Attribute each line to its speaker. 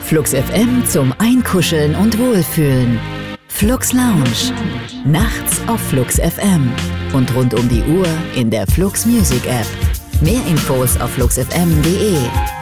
Speaker 1: Flux FM zum Einkuscheln und Wohlfühlen. Flux Lounge. Nachts auf Flux FM und rund um die Uhr in der Flux Music App. Mehr Infos auf fluxfm.de.